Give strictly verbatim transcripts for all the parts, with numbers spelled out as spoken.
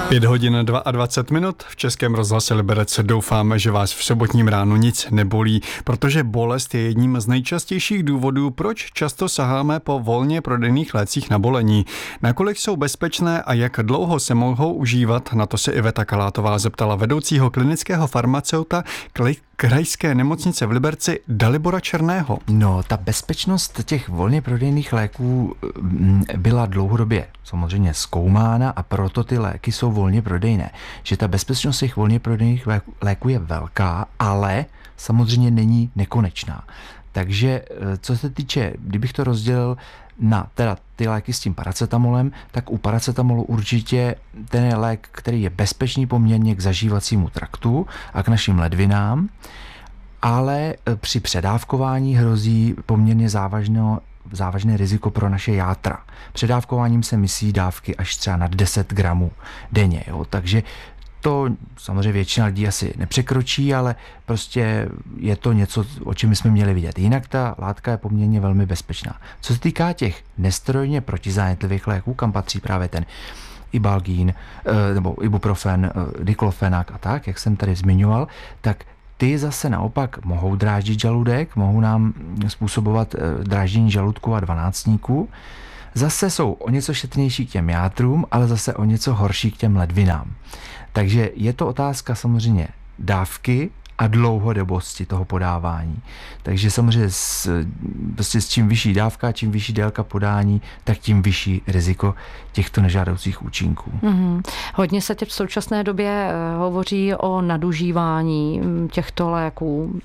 Pět hodin dvacet dva minut v Českém rozhlase Liberec. Doufáme, že vás v sobotním ránu nic nebolí, protože bolest je jedním z nejčastějších důvodů, proč často saháme po volně prodejných lécích na bolení. Nakolik jsou bezpečné a jak dlouho se mohou užívat, na to se Iveta Kalátová zeptala vedoucího klinického farmaceuta Krajské nemocnice v Liberci Dalibora Černého. No, ta bezpečnost těch volně prodejných léků byla dlouhodobě samozřejmě zkoumána a proto ty léky jsou volně prodejné. Že ta bezpečnost těch volně prodejných léků je velká, ale samozřejmě není nekonečná. Takže co se týče, kdybych to rozdělil na teda ty léky s tím paracetamolem, tak u paracetamolu určitě ten je lék, který je bezpečný poměrně k zažívacímu traktu a k našim ledvinám, ale při předávkování hrozí poměrně závažné, závažné riziko pro naše játra. Předávkováním se myslí dávky až třeba nad deset gramů denně, jo? Takže to samozřejmě většina lidí asi nepřekročí, ale prostě je to něco, o čem jsme měli vidět. Jinak ta látka je poměrně velmi bezpečná. Co se týká těch nesteroidně protizánětlivých léků, kam patří právě ten Ibalgin, nebo ibuprofen, diklofenak a tak, jak jsem tady zmiňoval, tak ty zase naopak mohou dráždit žaludek, mohou nám způsobovat dráždění žaludku a dvanáctníků. Zase jsou o něco šetrnější k těm játrům, ale zase o něco horší k těm ledvinám. Takže je to otázka samozřejmě dávky a dlouhodobosti toho podávání. Takže samozřejmě s, prostě s čím vyšší dávka, čím vyšší délka podání, tak tím vyšší riziko těchto nežádoucích účinků. Mm-hmm. Hodně se v současné době hovoří o nadužívání těchto léků.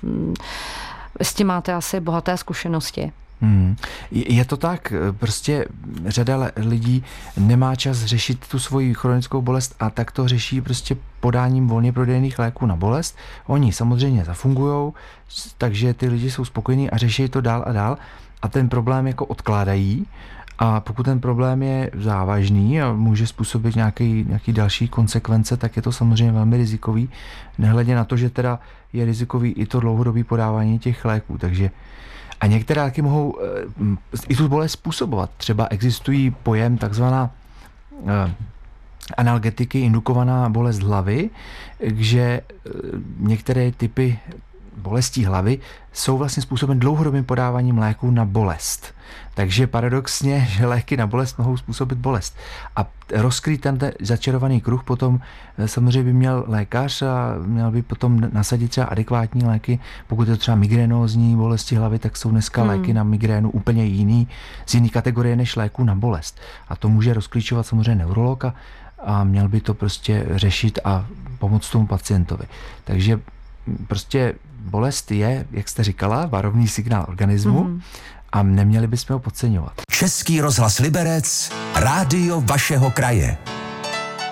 S tím máte asi bohaté zkušenosti. Hmm. Je to tak, prostě řada lidí nemá čas řešit tu svoji chronickou bolest a tak to řeší prostě podáním volně prodejných léků na bolest. Oni samozřejmě zafungujou, takže ty lidi jsou spokojení a řeší to dál a dál a ten problém jako odkládají. A pokud ten problém je závažný a může způsobit nějaký, nějaký další konsekvence, tak je to samozřejmě velmi rizikový, nehledě na to, že teda je rizikový i to dlouhodobé podávání těch léků, takže a některé léky mohou i tu bolest způsobovat. Třeba existují pojem takzvaná analgetiky, indukovaná bolest hlavy, že některé typy bolestí hlavy jsou vlastně způsobeny dlouhodobým podáváním léků na bolest. Takže paradoxně, že léky na bolest mohou způsobit bolest. A rozkrýt ten začarovaný kruh potom samozřejmě by měl lékař a měl by potom nasadit třeba adekvátní léky. Pokud je to třeba migrénózní bolesti hlavy, tak jsou dneska hmm. léky na migrénu úplně jiný, z jiný kategorie než léků na bolest. A to může rozklíčovat samozřejmě neurolog a, a měl by to prostě řešit a pomoct tomu pacientovi. Takže prostě bolest je, jak jste říkala, varovný signál organismu mm. a neměli bychom ho podceňovat. Český rozhlas Liberec, rádio vašeho kraje.